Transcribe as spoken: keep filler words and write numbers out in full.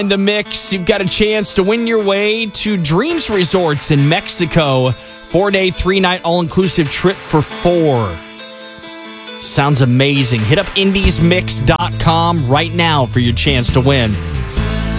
In the mix, you've got a chance to win your way to Dreams Resorts in Mexico. Four-day, three-night, all-inclusive trip for four. Sounds amazing. Hit up indies mix dot com right now for your chance to win.